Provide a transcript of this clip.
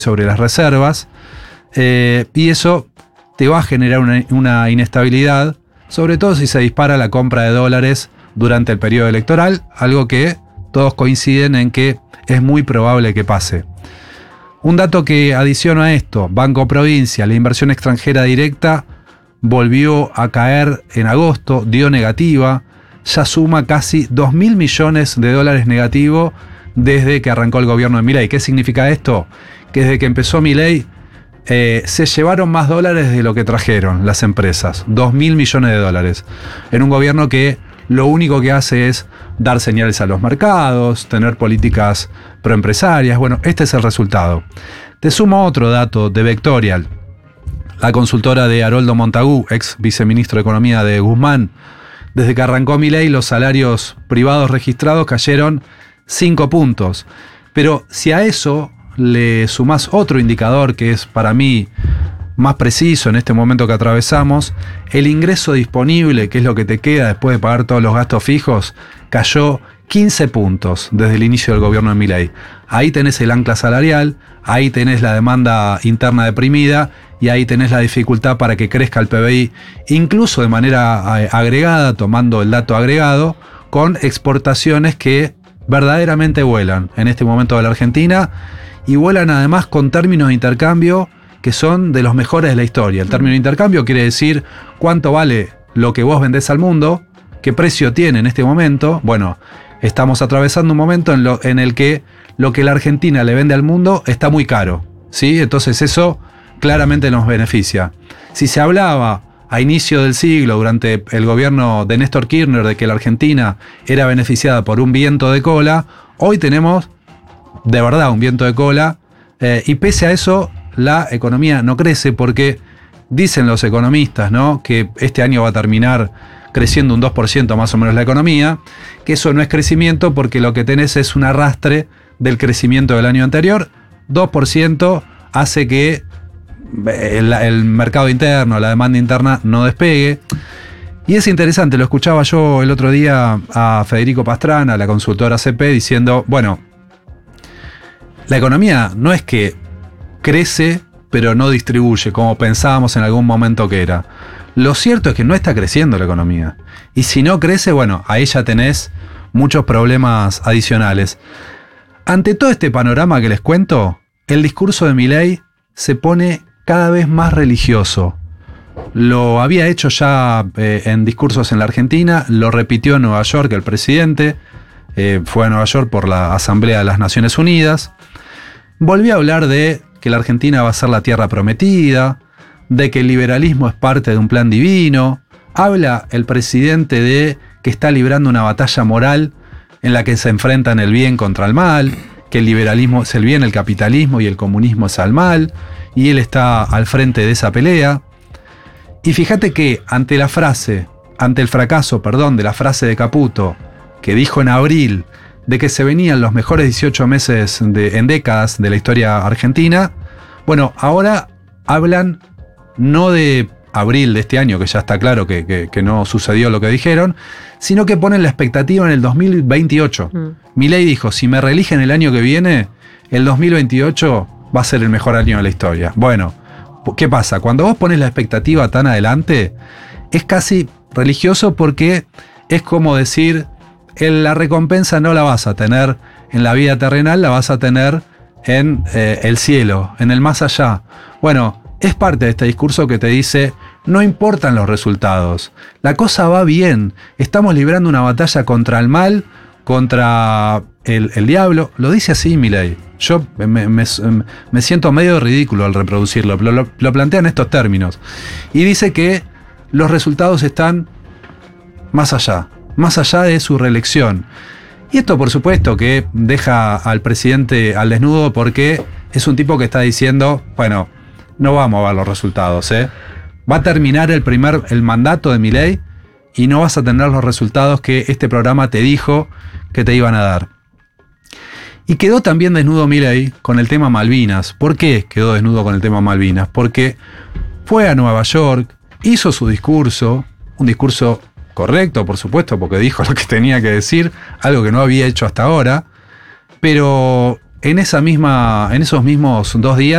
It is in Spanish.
sobre las reservas, y eso te va a generar una inestabilidad, sobre todo si se dispara la compra de dólares durante el periodo electoral, algo que todos coinciden en que es muy probable que pase. Un dato que adiciono a esto: Banco Provincia, la inversión extranjera directa volvió a caer en agosto, dio negativa, ya suma casi 2.000 millones de dólares negativo desde que arrancó el gobierno de Milei. ¿Qué significa esto? Que desde que empezó Milei se llevaron más dólares de lo que trajeron las empresas, 2.000 millones de dólares, en un gobierno que lo único que hace es dar señales a los mercados, tener políticas proempresarias. Bueno, este es el resultado. Te sumo otro dato de Vectorial, la consultora de Haroldo Montagu, ex viceministro de Economía de Guzmán. Desde que arrancó Milei, los salarios privados registrados cayeron 5 puntos. Pero si a eso le sumás otro indicador que es para mí más preciso en este momento que atravesamos, el ingreso disponible, que es lo que te queda después de pagar todos los gastos fijos, cayó 15 puntos desde el inicio del gobierno de Milei. Ahí tenés el ancla salarial, ahí tenés la demanda interna deprimida y ahí tenés la dificultad para que crezca el PBI, incluso de manera agregada, tomando el dato agregado, con exportaciones que verdaderamente vuelan en este momento de la Argentina, y vuelan además con términos de intercambio que son de los mejores de la historia. El término de intercambio quiere decir cuánto vale lo que vos vendés al mundo, qué precio tiene en este momento. Bueno, estamos atravesando un momento en el que lo que la Argentina le vende al mundo está muy caro, ¿sí? Entonces eso claramente nos beneficia. Si se hablaba a inicio del siglo, durante el gobierno de Néstor Kirchner, de que la Argentina era beneficiada por un viento de cola, hoy tenemos de verdad un viento de cola, y pese a eso la economía no crece, porque dicen los economistas, ¿no?, que este año va a terminar creciendo un 2% más o menos la economía, que eso no es crecimiento porque lo que tenés es un arrastre del crecimiento del año anterior. 2% hace que el mercado interno, la demanda interna no despegue. Y es interesante, lo escuchaba yo el otro día a Federico Pastrana, la consultora CP, diciendo, bueno, la economía no es que crece pero no distribuye como pensábamos en algún momento que era. Lo cierto es que no está creciendo la economía. Y si no crece, bueno, ahí ya tenés muchos problemas adicionales. Ante todo este panorama que les cuento, el discurso de Milei se pone cada vez más religioso. Lo había hecho ya en discursos en la Argentina, lo repitió en Nueva York el presidente, fue a Nueva York por la Asamblea de las Naciones Unidas. Volvió a hablar de que la Argentina va a ser la tierra prometida, de que el liberalismo es parte de un plan divino. Habla el presidente de que está librando una batalla moral en la que se enfrentan el bien contra el mal, que el liberalismo es el bien, el capitalismo y el comunismo es el mal, y él está al frente de esa pelea. Y fíjate que ante el fracaso de la frase de Caputo, que dijo en abril de que se venían los mejores 18 meses en décadas de la historia argentina, bueno, ahora hablan no de abril de este año, que ya está claro que no sucedió lo que dijeron, sino que ponen la expectativa en el 2028. Milei dijo, si me reeligen el año que viene, el 2028 va a ser el mejor año de la historia. Bueno, ¿qué pasa? Cuando vos pones la expectativa tan adelante, es casi religioso, porque es como decir, la recompensa no la vas a tener en la vida terrenal, la vas a tener en el cielo, en el más allá. Bueno, es parte de este discurso que te dice, no importan los resultados, la cosa va bien, estamos librando una batalla contra el mal, contra el diablo. Lo dice así Milei. Yo me siento medio ridículo al reproducirlo, pero lo plantea en estos términos. Y dice que los resultados están más allá de su reelección. Y esto, por supuesto, que deja al presidente al desnudo, porque es un tipo que está diciendo, bueno, no vamos a ver los resultados, va a terminar el mandato de Milei y no vas a tener los resultados que este programa te dijo que te iban a dar. Y quedó también desnudo Milei con el tema Malvinas. ¿Por qué quedó desnudo con el tema Malvinas? Porque fue a Nueva York, hizo su discurso, un discurso correcto, por supuesto, porque dijo lo que tenía que decir, algo que no había hecho hasta ahora, pero en esos mismos 2 días